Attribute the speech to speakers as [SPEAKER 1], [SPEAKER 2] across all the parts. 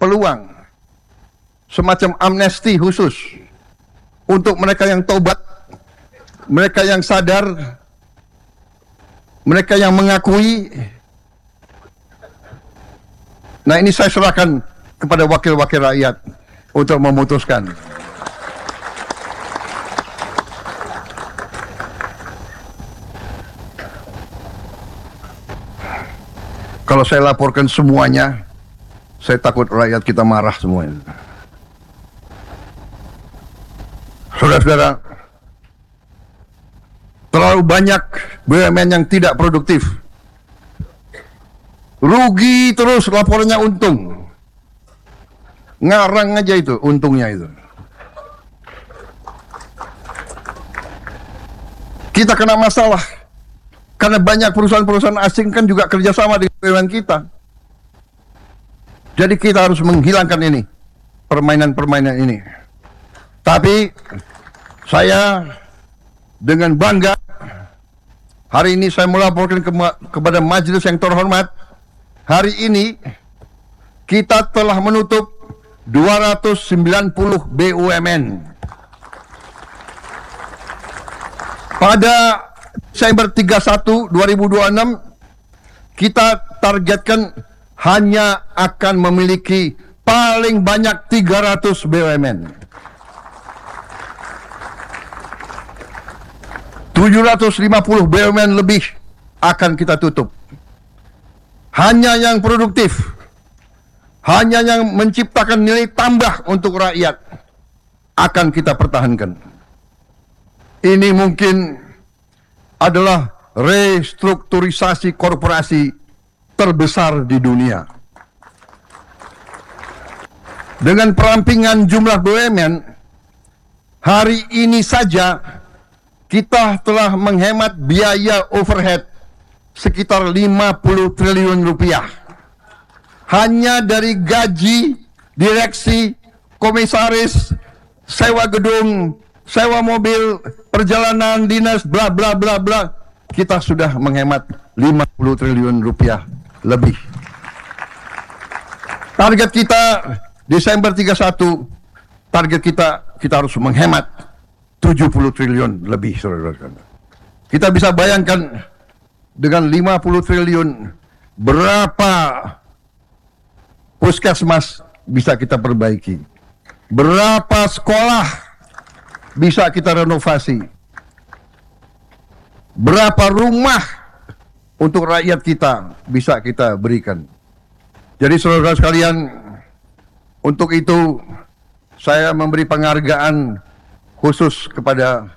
[SPEAKER 1] peluang semacam amnesti khusus untuk mereka yang taubat, mereka yang sadar, mereka yang mengakui. Nah, ini saya serahkan kepada wakil-wakil rakyat untuk memutuskan. Kalau saya laporkan semuanya, saya takut rakyat kita marah semuanya. Saudara-saudara, terlalu banyak BUMN yang tidak produktif. Rugi terus, laporannya untung. Ngarang aja itu, untungnya itu. Kita kena masalah karena banyak perusahaan-perusahaan asing kan juga kerjasama dengan BUMN kita. Jadi kita harus menghilangkan ini, permainan-permainan ini. Tapi saya dengan bangga hari ini saya melaporkan kepada majelis yang terhormat, hari ini kita telah menutup 290 BUMN. Pada Desember 31, 2026, kita targetkan hanya akan memiliki paling banyak 300 BUMN. 750 BUMN lebih akan kita tutup. Hanya yang produktif, hanya yang menciptakan nilai tambah untuk rakyat akan kita pertahankan. Ini mungkin adalah restrukturisasi korporasi terbesar di dunia. Dengan perampingan jumlah BUMN, hari ini saja kita telah menghemat biaya overhead sekitar 50 triliun rupiah. Hanya dari gaji, direksi, komisaris, sewa gedung, sewa mobil, perjalanan dinas, bla bla bla bla, kita sudah menghemat 50 triliun rupiah lebih. Target kita Desember 31, target kita harus menghemat 70 triliun lebih, saudara-saudara. Kita bisa bayangkan dengan 50 triliun berapa puskesmas bisa kita perbaiki, berapa sekolah bisa kita renovasi, berapa rumah untuk rakyat kita bisa kita berikan. Jadi saudara sekalian, untuk itu saya memberi penghargaan khusus kepada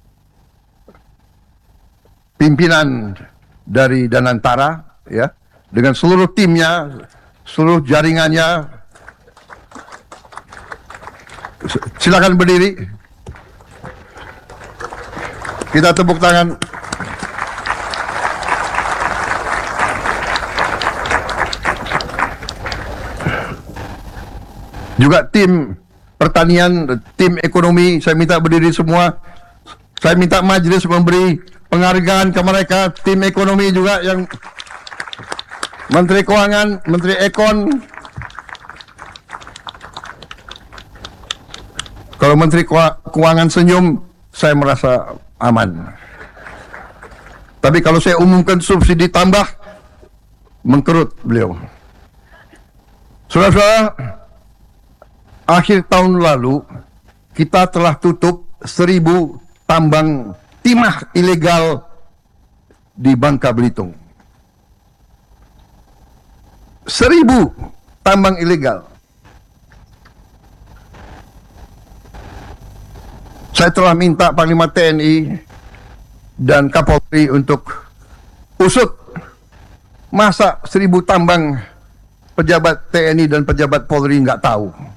[SPEAKER 1] pimpinan dari Danantara, ya, dengan seluruh timnya, seluruh jaringannya. Silakan berdiri. Kita tepuk tangan. Juga tim pertanian, tim ekonomi, saya minta berdiri semua. Saya minta majelis memberi penghargaan ke mereka. Tim ekonomi juga, yang Menteri Keuangan, Menteri Ekon. Kalau Menteri Keuangan senyum, saya merasa aman. Tapi kalau saya umumkan subsidi tambah, mengkerut beliau. Saudara-saudara, akhir tahun lalu kita telah tutup 1000 tambang timah ilegal di Bangka Belitung. 1000 tambang ilegal. Saya telah minta Panglima TNI dan Kapolri untuk usut. Masa 1000 tambang pejabat TNI dan pejabat Polri nggak tahu?